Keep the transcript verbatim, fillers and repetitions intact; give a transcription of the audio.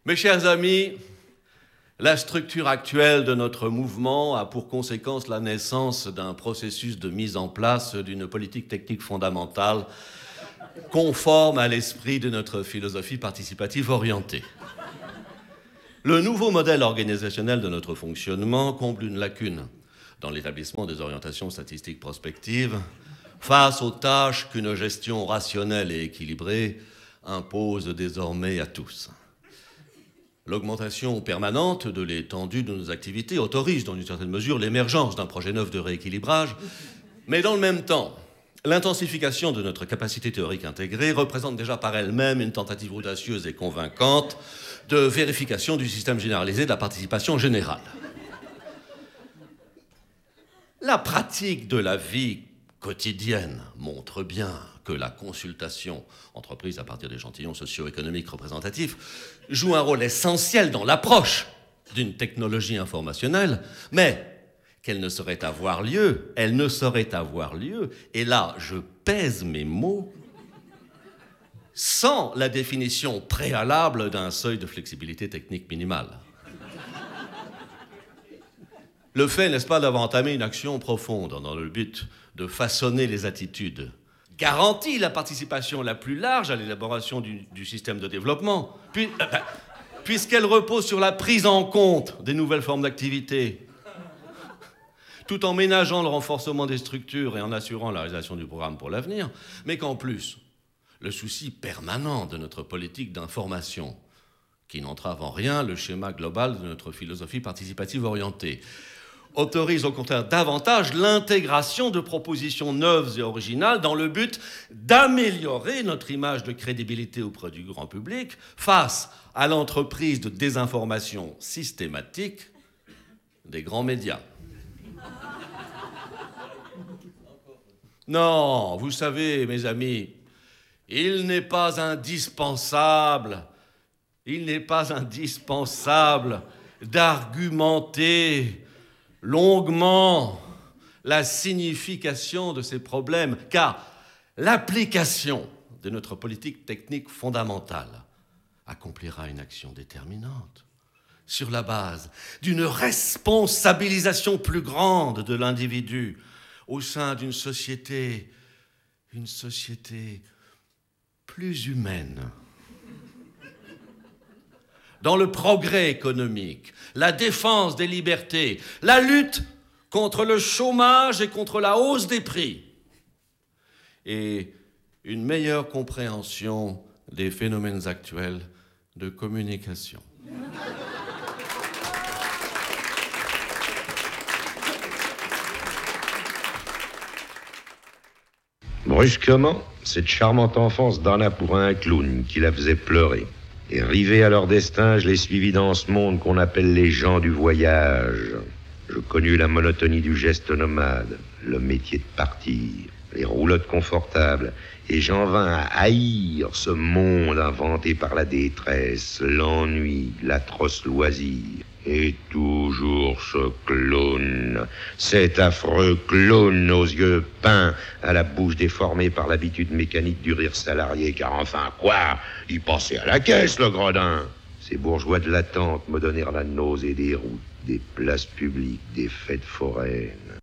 Mes chers amis, la structure actuelle de notre mouvement a pour conséquence la naissance d'un processus de mise en place d'une politique technique fondamentale conforme à l'esprit de notre philosophie participative orientée. Le nouveau modèle organisationnel de notre fonctionnement comble une lacune dans l'établissement des orientations statistiques prospectives face aux tâches qu'une gestion rationnelle et équilibrée impose désormais à tous. L'augmentation permanente de l'étendue de nos activités autorise dans une certaine mesure l'émergence d'un projet neuf de rééquilibrage, mais dans le même temps, l'intensification de notre capacité théorique intégrée représente déjà par elle-même une tentative audacieuse et convaincante de vérification du système généralisé de la participation générale. La pratique de la vie quotidienne montre bien que la consultation entreprise à partir d'échantillons socio-économiques représentatifs joue un rôle essentiel dans l'approche d'une technologie informationnelle, mais qu'elle ne saurait avoir lieu, elle ne saurait avoir lieu, et là, je pèse mes mots, sans la définition préalable d'un seuil de flexibilité technique minimale. Le fait, n'est-ce pas, d'avoir entamé une action profonde dans le but de façonner les attitudes garantit la participation la plus large à l'élaboration du, du système de développement, puis, euh, puisqu'elle repose sur la prise en compte des nouvelles formes d'activité, tout en ménageant le renforcement des structures et en assurant la réalisation du programme pour l'avenir, mais qu'en plus, le souci permanent de notre politique d'information, qui n'entrave en rien le schéma global de notre philosophie participative orientée, autorise au contraire davantage l'intégration de propositions neuves et originales dans le but d'améliorer notre image de crédibilité auprès du grand public face à l'entreprise de désinformation systématique des grands médias. Non, vous savez, mes amis, il n'est pas indispensable, il n'est pas indispensable d'argumenter longuement la signification de ces problèmes, car l'application de notre politique technique fondamentale accomplira une action déterminante sur la base d'une responsabilisation plus grande de l'individu au sein d'une société, une société plus humaine. Dans le progrès économique, la défense des libertés, la lutte contre le chômage et contre la hausse des prix, et une meilleure compréhension des phénomènes actuels de communication. Brusquement, cette charmante enfance donna pour un clown qui la faisait pleurer. Et rivés à leur destin, je les suivis dans ce monde qu'on appelle les gens du voyage. Je connus la monotonie du geste nomade, le métier de partir, les roulottes confortables, et j'en vins à haïr ce monde inventé par la détresse, l'ennui, l'atroce loisir. Et toujours ce clown, cet affreux clown aux yeux peints, à la bouche déformée par l'habitude mécanique du rire salarié, car enfin quoi, il passait à la caisse, le gredin. Ces bourgeois de l'attente me donnèrent la nausée des routes, des places publiques, des fêtes foraines.